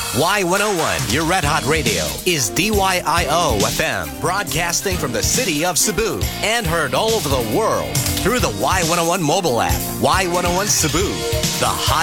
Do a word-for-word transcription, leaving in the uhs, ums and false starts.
Y one oh one, your Red Hot Radio, is D Y I O F M, broadcasting from the city of Cebu and heard all over the world through the Y one oh one mobile app. Y one oh one Cebu, the hot